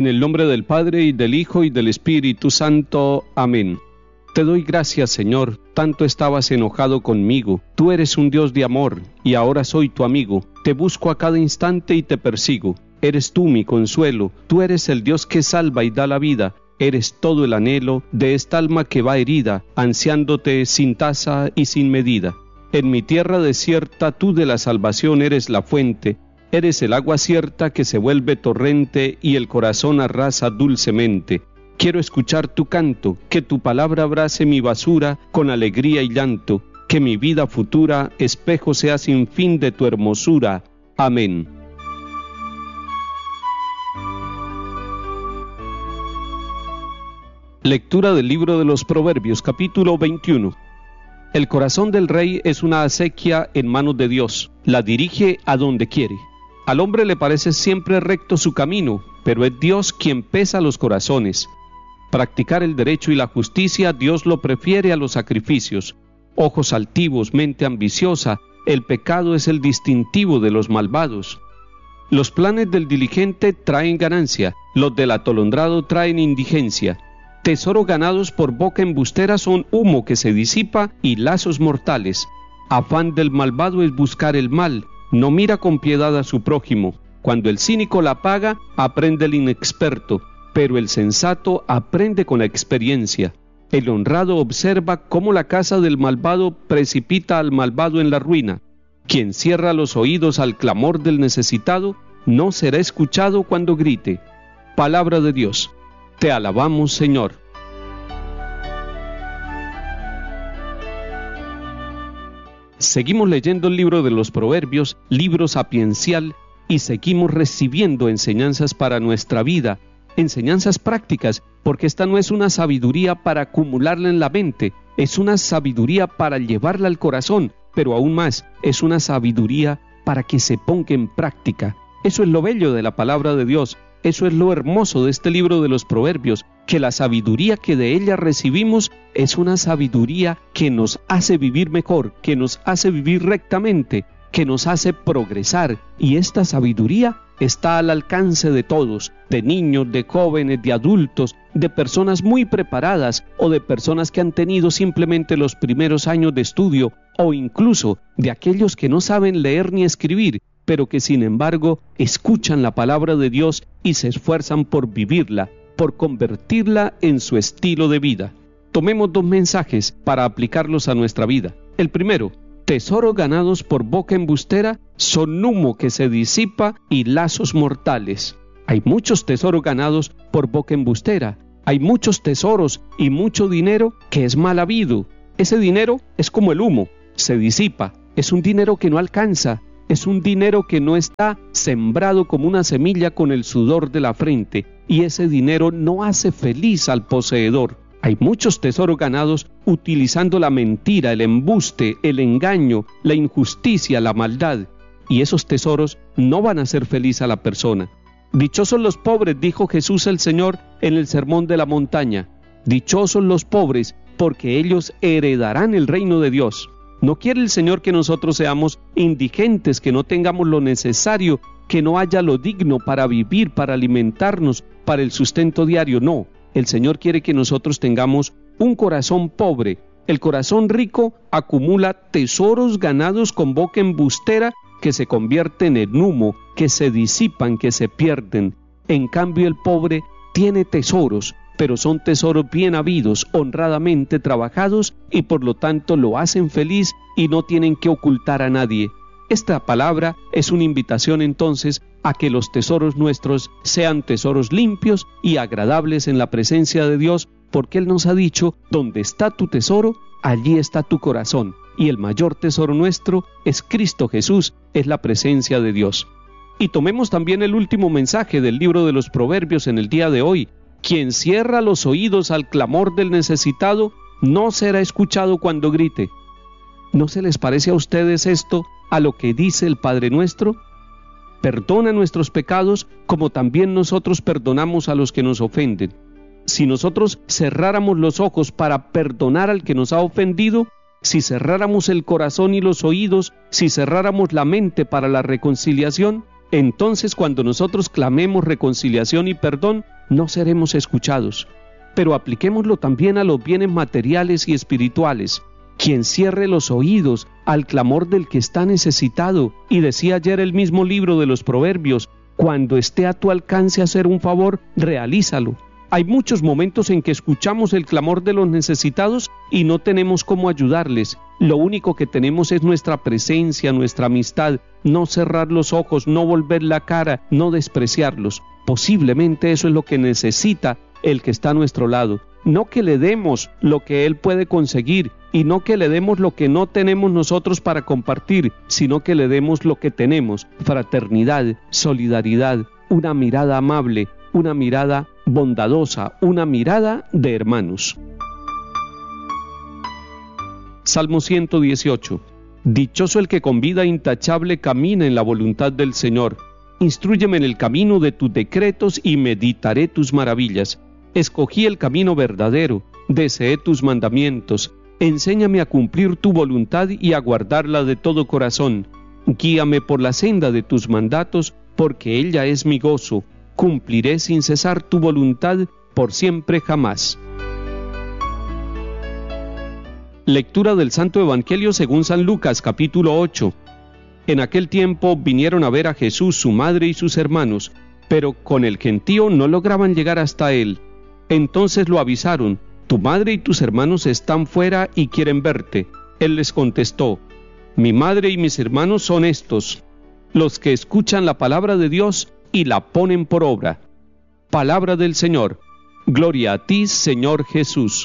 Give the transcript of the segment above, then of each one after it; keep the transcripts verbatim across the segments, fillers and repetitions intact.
En el nombre del Padre, y del Hijo, y del Espíritu Santo. Amén. Te doy gracias, Señor, tanto estabas enojado conmigo. Tú eres un Dios de amor, y ahora soy tu amigo. Te busco a cada instante y te persigo. Eres tú mi consuelo, tú eres el Dios que salva y da la vida. Eres todo el anhelo de esta alma que va herida, ansiándote sin tasa y sin medida. En mi tierra desierta, tú de la salvación eres la fuente. Eres el agua cierta que se vuelve torrente y el corazón arrasa dulcemente. Quiero escuchar tu canto, que tu palabra abrace mi basura con alegría y llanto, que mi vida futura espejo sea sin fin de tu hermosura. Amén. Lectura del libro de los Proverbios, capítulo veintiuno. El corazón del rey es una acequia en manos de Dios, la dirige a donde quiere. Al hombre le parece siempre recto su camino, pero es Dios quien pesa los corazones. Practicar el derecho y la justicia, Dios lo prefiere a los sacrificios. Ojos altivos, mente ambiciosa, el pecado es el distintivo de los malvados. Los planes del diligente traen ganancia, los del atolondrado traen indigencia. Tesoros ganados por boca embustera son humo que se disipa y lazos mortales. Afán del malvado es buscar el mal, no mira con piedad a su prójimo. Cuando el cínico la paga, aprende el inexperto, pero el sensato aprende con la experiencia. El honrado observa cómo la casa del malvado precipita al malvado en la ruina. Quien cierra los oídos al clamor del necesitado, no será escuchado cuando grite. Palabra de Dios. Te alabamos, Señor. Seguimos leyendo el libro de los Proverbios, libro sapiencial, y seguimos recibiendo enseñanzas para nuestra vida, enseñanzas prácticas, porque esta no es una sabiduría para acumularla en la mente, es una sabiduría para llevarla al corazón, pero aún más, es una sabiduría para que se ponga en práctica. Eso es lo bello de la palabra de Dios, eso es lo hermoso de este libro de los Proverbios, que la sabiduría que de ella recibimos es una sabiduría que nos hace vivir mejor, que nos hace vivir rectamente, que nos hace progresar, y esta sabiduría está al alcance de todos, de niños, de jóvenes, de adultos, de personas muy preparadas o de personas que han tenido simplemente los primeros años de estudio, o incluso de aquellos que no saben leer ni escribir, pero que sin embargo escuchan la palabra de Dios y se esfuerzan por vivirla, por convertirla en su estilo de vida. Tomemos dos mensajes para aplicarlos a nuestra vida. El primero: tesoros ganados por boca embustera son humo que se disipa y lazos mortales. Hay muchos tesoros ganados por boca embustera. Hay muchos tesoros y mucho dinero que es mal habido. Ese dinero es como el humo, se disipa. Es un dinero que no alcanza. Es un dinero que no está sembrado como una semilla con el sudor de la frente, y ese dinero no hace feliz al poseedor. Hay muchos tesoros ganados utilizando la mentira, el embuste, el engaño, la injusticia, la maldad, y esos tesoros no van a hacer feliz a la persona. Dichosos los pobres, dijo Jesús el Señor en el Sermón de la Montaña. Dichosos los pobres, porque ellos heredarán el reino de Dios. No quiere el Señor que nosotros seamos indigentes, que no tengamos lo necesario, que no haya lo digno para vivir, para alimentarnos, para el sustento diario. No, el Señor quiere que nosotros tengamos un corazón pobre. El corazón rico acumula tesoros ganados con boca embustera que se convierten en humo, que se disipan, que se pierden. En cambio, el pobre tiene tesoros, pero son tesoros bien habidos, honradamente trabajados, y por lo tanto lo hacen feliz y no tienen que ocultar a nadie. Esta palabra es una invitación entonces a que los tesoros nuestros sean tesoros limpios y agradables en la presencia de Dios, porque Él nos ha dicho: donde está tu tesoro, allí está tu corazón. Y el mayor tesoro nuestro es Cristo Jesús, es la presencia de Dios. Y tomemos también el último mensaje del libro de los Proverbios en el día de hoy. Quien cierra los oídos al clamor del necesitado no será escuchado cuando grite. ¿No se les parece a ustedes esto a lo que dice el Padre nuestro? Perdona nuestros pecados como también nosotros perdonamos a los que nos ofenden. Si nosotros cerráramos los ojos para perdonar al que nos ha ofendido, si cerráramos el corazón y los oídos, si cerráramos la mente para la reconciliación, Entonces, cuando nosotros clamemos reconciliación y perdón, no seremos escuchados. Pero apliquémoslo también a los bienes materiales y espirituales. Quien cierre los oídos al clamor del que está necesitado, y decía ayer el mismo libro de los Proverbios, cuando esté a tu alcance hacer un favor, realízalo. Hay muchos momentos en que escuchamos el clamor de los necesitados y no tenemos cómo ayudarles. Lo único que tenemos es nuestra presencia, nuestra amistad, no cerrar los ojos, no volver la cara, no despreciarlos. Posiblemente eso es lo que necesita el que está a nuestro lado. No que le demos lo que él puede conseguir y no que le demos lo que no tenemos nosotros para compartir, sino que le demos lo que tenemos: fraternidad, solidaridad, una mirada amable, una mirada bondadosa, una mirada de hermanos. Salmo ciento dieciocho. Dichoso el que con vida intachable camina en la voluntad del Señor. Instrúyeme en el camino de tus decretos y meditaré tus maravillas. Escogí el camino verdadero, deseé tus mandamientos. Enséñame a cumplir tu voluntad y a guardarla de todo corazón. Guíame por la senda de tus mandatos, porque ella es mi gozo. Cumpliré sin cesar tu voluntad por siempre jamás. Lectura del Santo Evangelio según San Lucas, capítulo ocho. En aquel tiempo vinieron a ver a Jesús su madre y sus hermanos, pero con el gentío no lograban llegar hasta él. Entonces lo avisaron: tu madre y tus hermanos están fuera y quieren verte. Él les contestó: mi madre y mis hermanos son estos, los que escuchan la palabra de Dios y la ponen por obra. Palabra del Señor. Gloria a ti, Señor Jesús.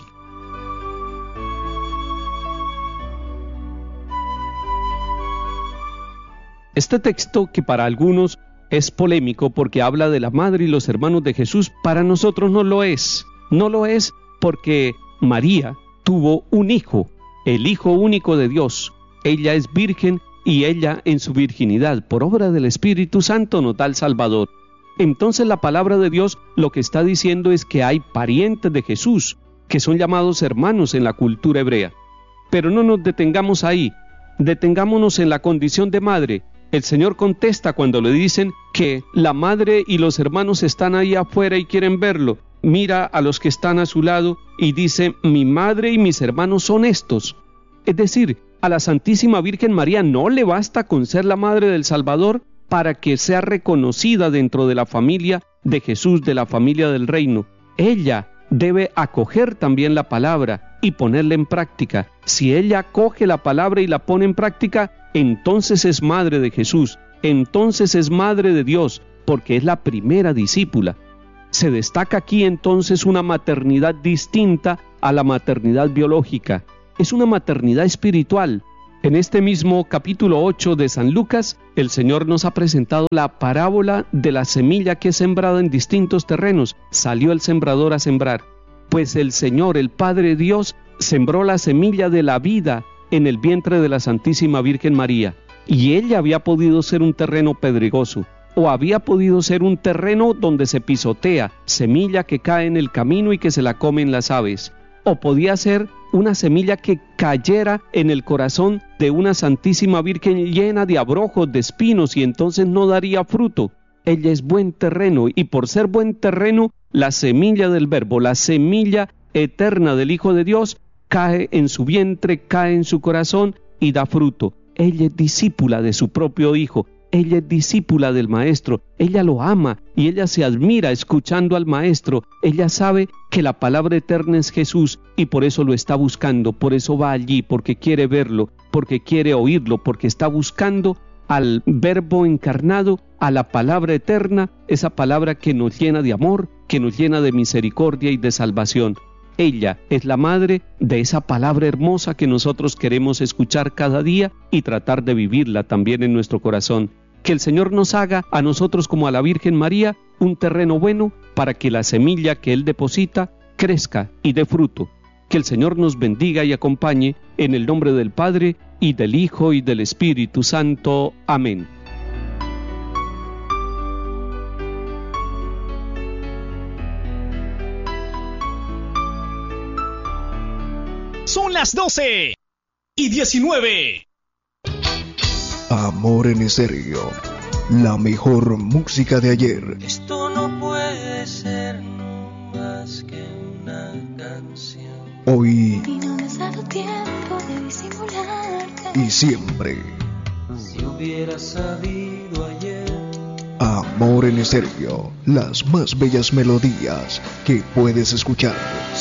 Este texto, que para algunos es polémico porque habla de la madre y los hermanos de Jesús, para nosotros no lo es. No lo es porque María tuvo un hijo, el Hijo único de Dios. Ella es virgen y ella en su virginidad, por obra del Espíritu Santo, nos da el Salvador. Entonces la palabra de Dios lo que está diciendo es que hay parientes de Jesús, que son llamados hermanos en la cultura hebrea. Pero no nos detengamos ahí, detengámonos en la condición de madre. El Señor contesta cuando le dicen que la madre y los hermanos están ahí afuera y quieren verlo. Mira a los que están a su lado y dice: mi madre y mis hermanos son estos. Es decir, a la Santísima Virgen María no le basta con ser la madre del Salvador para que sea reconocida dentro de la familia de Jesús, de la familia del reino. Ella debe acoger también la palabra y ponerla en práctica. Si ella acoge la palabra y la pone en práctica, entonces es madre de Jesús, entonces es madre de Dios, porque es la primera discípula. Se destaca aquí entonces una maternidad distinta a la maternidad biológica. Es una maternidad espiritual. En este mismo capítulo ocho de San Lucas, el Señor nos ha presentado la parábola de la semilla que es sembrada en distintos terrenos. Salió el sembrador a sembrar. Pues el Señor, el Padre Dios, sembró la semilla de la vida en el vientre de la Santísima Virgen María. Y ella había podido ser un terreno pedregoso, o había podido ser un terreno donde se pisotea, semilla que cae en el camino y que se la comen las aves. O podía ser una semilla que cayera en el corazón de una Santísima Virgen llena de abrojos, de espinos, y entonces no daría fruto. Ella es buen terreno, y por ser buen terreno, la semilla del Verbo, la semilla eterna del Hijo de Dios, cae en su vientre, cae en su corazón y da fruto. Ella es discípula de su propio Hijo, ella es discípula del Maestro, ella lo ama y ella se admira escuchando al Maestro. Ella sabe que la palabra eterna es Jesús y por eso lo está buscando, por eso va allí, porque quiere verlo, porque quiere oírlo, porque está buscando al Verbo encarnado, a la palabra eterna, esa palabra que nos llena de amor, que nos llena de misericordia y de salvación. Ella es la madre de esa palabra hermosa que nosotros queremos escuchar cada día y tratar de vivirla también en nuestro corazón. Que el Señor nos haga a nosotros, como a la Virgen María, un terreno bueno para que la semilla que Él deposita crezca y dé fruto. Que el Señor nos bendiga y acompañe en el nombre del Padre y del Hijo y del Espíritu Santo. Amén. Son las doce y diecinueve. Amor en Estéreo la mejor música de ayer. Esto no puede ser más que una canción. Hoy Y no me has dado tiempo de disimularte. y siempre. Si hubiera sabido ayer. Amor en Estéreo, las más bellas melodías que puedes escuchar.